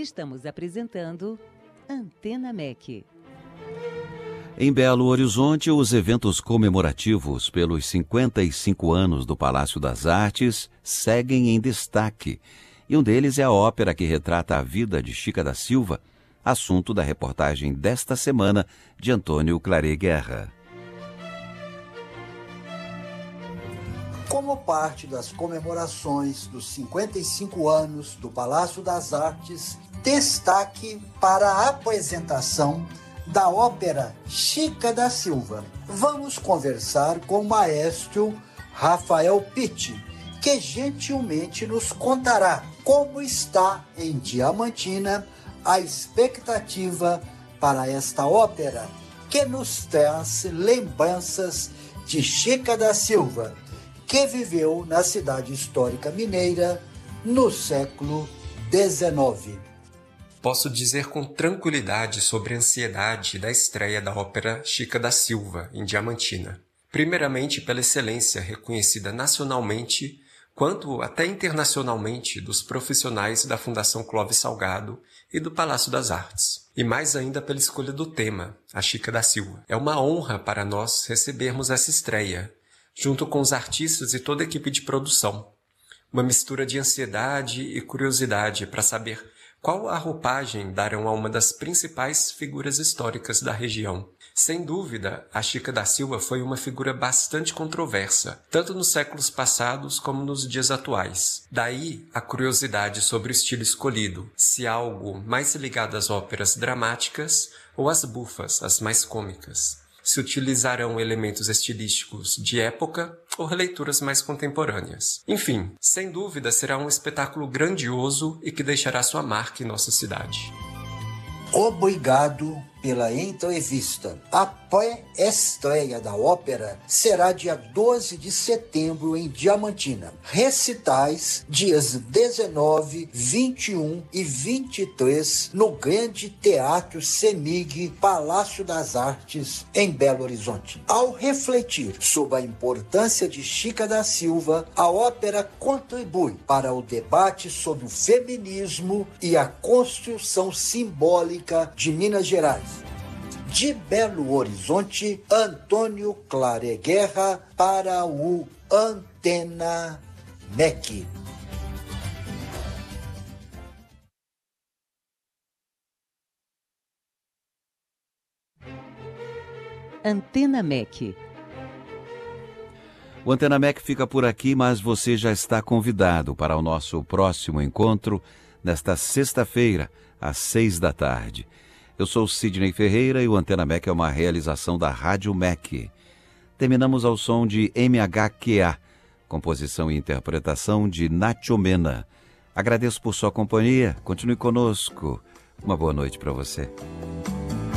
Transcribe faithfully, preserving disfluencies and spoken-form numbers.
Estamos apresentando Antena M E C. Em Belo Horizonte, os eventos comemorativos pelos cinquenta e cinco anos do Palácio das Artes seguem em destaque. E um deles é a ópera que retrata a vida de Chica da Silva, assunto da reportagem desta semana de Antônio Claret Guerra. Como parte das comemorações dos cinquenta e cinco anos do Palácio das Artes, destaque para a apresentação da ópera Chica da Silva. Vamos conversar com o maestro Rafael Pitti, que gentilmente nos contará como está em Diamantina a expectativa para esta ópera, que nos traz lembranças de Chica da Silva, que viveu na cidade histórica mineira no século dezenove. Posso dizer com tranquilidade sobre a ansiedade da estreia da ópera Chica da Silva, em Diamantina. Primeiramente pela excelência reconhecida nacionalmente, quanto até internacionalmente dos profissionais da Fundação Clóvis Salgado e do Palácio das Artes. E mais ainda pela escolha do tema, a Chica da Silva. É uma honra para nós recebermos essa estreia, junto com os artistas e toda a equipe de produção. Uma mistura de ansiedade e curiosidade para saber qual a roupagem darão a uma das principais figuras históricas da região. Sem dúvida, a Chica da Silva foi uma figura bastante controversa, tanto nos séculos passados como nos dias atuais. Daí a curiosidade sobre o estilo escolhido, se algo mais ligado às óperas dramáticas ou às bufas, as mais cômicas. Se utilizarão elementos estilísticos de época ou releituras mais contemporâneas. Enfim, sem dúvida será um espetáculo grandioso e que deixará sua marca em nossa cidade. Obrigado pela entrevista. A pré-estreia da ópera será dia doze de setembro em Diamantina. Recitais dias dezenove, vinte e um e vinte e três no Grande Teatro Semig, Palácio das Artes, em Belo Horizonte. Ao refletir sobre a importância de Chica da Silva, a ópera contribui para o debate sobre o feminismo e a construção simbólica de Minas Gerais. De Belo Horizonte, Antônio Claret Guerra para o Antena M E C. Antena M E C. O Antena M E C fica por aqui, mas você já está convidado para o nosso próximo encontro nesta sexta-feira, às seis da tarde. Eu sou Sidney Ferreira e o Antena M E C é uma realização da Rádio M E C. Terminamos ao som de M H Q A, composição e interpretação de Nacho Mena. Agradeço por sua companhia, continue conosco. Uma boa noite para você.